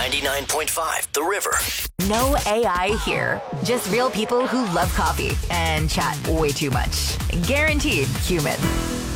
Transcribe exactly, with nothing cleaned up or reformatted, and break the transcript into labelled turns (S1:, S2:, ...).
S1: ninety-nine point five The River.
S2: No A I here. Just real people who love coffee and chat way too much. Guaranteed human.